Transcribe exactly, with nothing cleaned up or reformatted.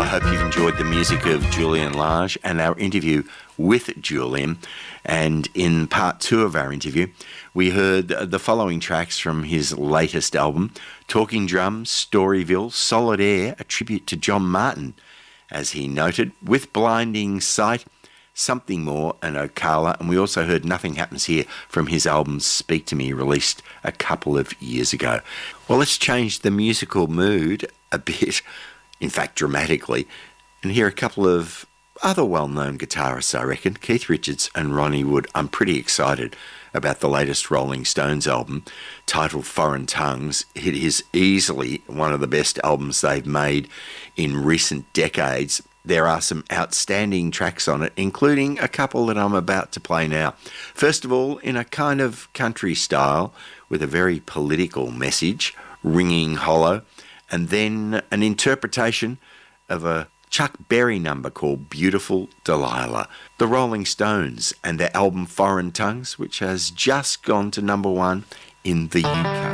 I hope you've enjoyed the music of Julian Lage and our interview with Julian. And in part two of our interview, we heard the following tracks from his latest album, Talking Drums, Storyville, Solid Air, a tribute to John Martin, as he noted, with Blinding Sight, Something More, and Ocala. And we also heard Nothing Happens Here from his album Speak to Me, released a couple of years ago. Well, let's change the musical mood a bit, in fact dramatically, and hear a couple of other well-known guitarists, I reckon, Keith Richards and Ronnie Wood. I'm pretty excited about the latest Rolling Stones album, titled Foreign Tongues. It is easily one of the best albums they've made in recent decades. There are some outstanding tracks on it, including a couple that I'm about to play now. First of all, in a kind of country style, with a very political message, ringing hollow, and then an interpretation of a Chuck Berry number called Beautiful Delilah. The Rolling Stones and their album Foreign Tongues, which has just gone to number one in the U K.